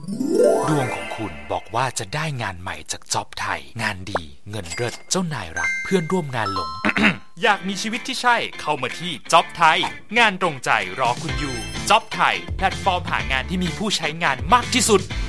ดวงของคุณบอกว่าจะได้งานใหม่จากจ็อบไทยงานดีเงินเลิศเจ้านายรักเพื่อนร่วมงานหลง อยากมีชีวิตที่ใช่เข้ามาที่จ็อบไทยงานตรงใจรอคุณอยู่จ็อบไทยแพลตฟอร์มหางานที่มีผู้ใช้งานมากที่สุด